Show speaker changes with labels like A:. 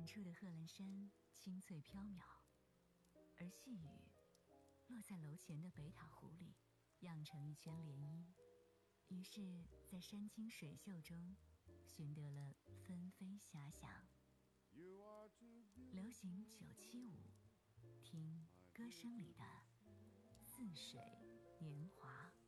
A: 远处的贺兰山青翠飘渺，而细雨落在楼前的北塔湖里，漾成一圈涟漪。于是，在山清水秀中，寻得了纷飞遐想。流行975，听歌声里的似水年华。